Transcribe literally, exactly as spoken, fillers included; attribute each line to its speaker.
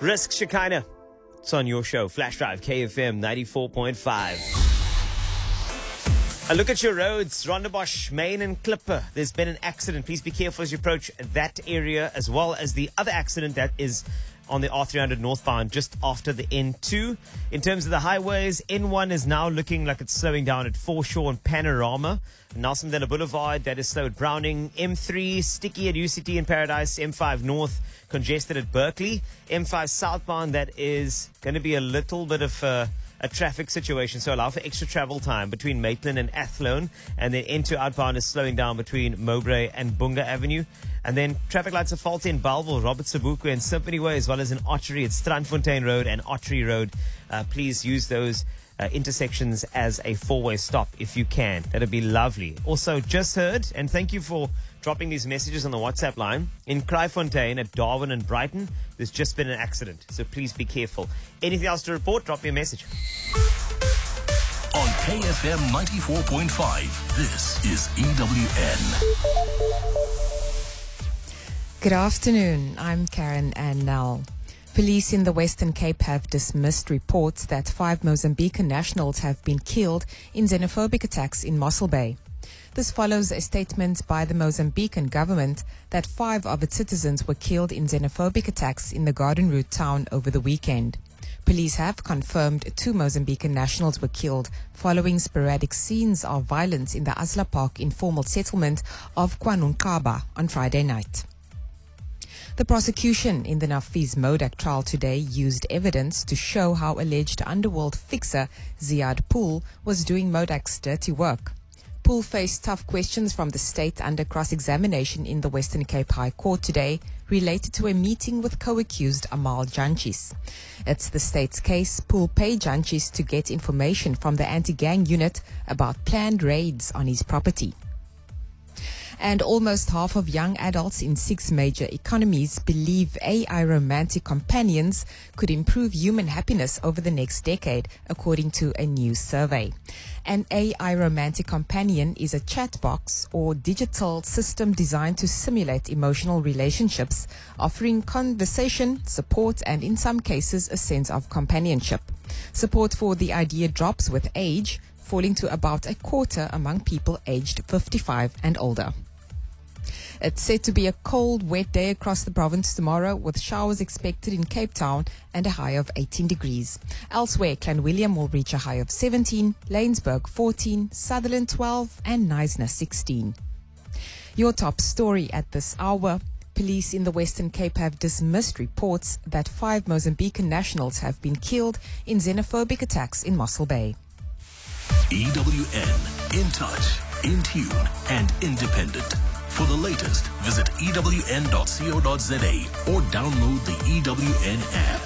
Speaker 1: Risk Shekinah. It's on your show, Flash Drive, K F M ninety-four point five. A look at your roads, Rondebosch, Main and Clipper. There's been an accident. Please be careful as you approach that area, as well as the other accident that is on the R three hundred northbound just after the N two. In terms of the highways, N one is now looking like it's slowing down at Foreshore and Panorama. Nelson Mandela Boulevard, that is slow at Browning. M three, sticky at U C T in Paradise. M five North, congested at Berkeley. M five southbound, that is going to be a little bit of uh, a traffic situation, so allow for extra travel time between Maitland and Athlone. And then N two outbound is slowing down between Mowbray and Bunga Avenue. And then traffic lights are faulty in Bellville, Robert Sobukwe and Symphony Way, as well as in Ottery at Strandfontein Road and Ottery Road. Uh, please use those uh, intersections as a four-way stop if you can. That'd be lovely. Also, just heard, and thank you for dropping these messages on the WhatsApp line. In Kraaifontein at Darwin and Brighton, there's just been an accident, so please be careful. Anything else to report, drop me a message.
Speaker 2: On K F M ninety-four point five, this is E W N.
Speaker 3: Good afternoon, I'm Karen Annell. Police in the Western Cape have dismissed reports that five Mozambican nationals have been killed in xenophobic attacks in Mossel Bay. This follows a statement by the Mozambican government that five of its citizens were killed in xenophobic attacks in the Garden Route town over the weekend. Police have confirmed two Mozambican nationals were killed following sporadic scenes of violence in the Asla Park informal settlement of Kwanunkaba on Friday night. The prosecution in the Nafiz Modak trial today used evidence to show how alleged underworld fixer Ziad Pool was doing Modak's dirty work. Pool faced tough questions from the state under cross-examination in the Western Cape High Court today related to a meeting with co-accused Amal Janchis. It's the state's case. Pool paid Janchis to get information from the anti-gang unit about planned raids on his property. And almost half of young adults in six major economies believe A I romantic companions could improve human happiness over the next decade, according to a new survey. An A I romantic companion is a chat box or digital system designed to simulate emotional relationships, offering conversation, support, and in some cases, a sense of companionship. Support for the idea drops with age, falling to about a quarter among people aged fifty-five and older. It's said to be a cold, wet day across the province tomorrow, with showers expected in Cape Town and a high of eighteen degrees. Elsewhere, Clanwilliam will reach a high of seventeen, Laingsburg fourteen, Sutherland twelve, and Knysna sixteen. Your top story at this hour. Police in the Western Cape have dismissed reports that five Mozambican nationals have been killed in xenophobic attacks in Mossel Bay.
Speaker 2: E W N, in touch, in tune, and independent. For the latest, visit E W N dot co dot za or download the E W N app.